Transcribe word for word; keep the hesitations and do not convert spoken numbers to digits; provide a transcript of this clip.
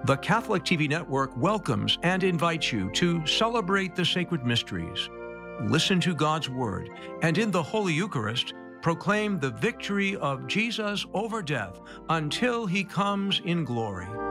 The Catholic T V Network welcomes and invites you to celebrate the sacred mysteries, listen to God's Word, and in the Holy Eucharist, proclaim the victory of Jesus over death until He comes in glory.